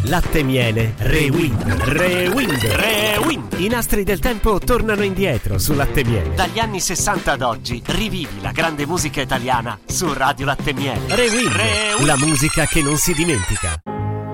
Latte Miele Rewind. Rewind. I nastri del tempo tornano indietro su Latte Miele. Dagli anni 60 ad oggi rivivi la grande musica italiana su Radio Latte Miele. Rewind. La musica che non si dimentica.